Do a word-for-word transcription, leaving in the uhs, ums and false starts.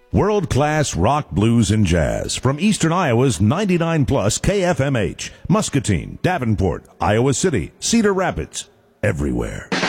World-class rock, blues, and jazz from Eastern Iowa's ninety-nine plus K F M H, Muscatine, Davenport, Iowa City, Cedar Rapids, everywhere.